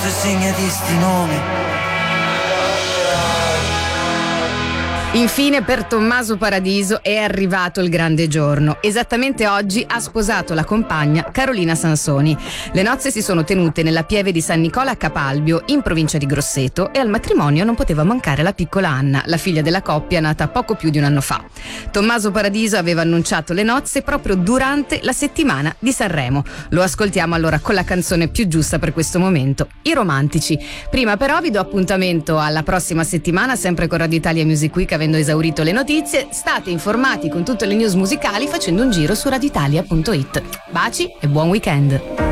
segnati sti nomi. Infine per Tommaso Paradiso è arrivato il grande giorno. Esattamente oggi ha sposato la compagna Carolina Sansoni. Le nozze si sono tenute nella pieve di San Nicola a Capalbio, in provincia di Grosseto, e al matrimonio non poteva mancare la piccola Anna, la figlia della coppia nata poco più di un anno fa. Tommaso Paradiso aveva annunciato le nozze proprio durante la settimana di Sanremo. Lo ascoltiamo allora con la canzone più giusta per questo momento, I Romantici. Prima però vi do appuntamento alla prossima settimana, sempre con Radio Italia Music Week. Avendo esaurito le notizie, state informati con tutte le news musicali facendo un giro su radioitalia.it. Baci e buon weekend.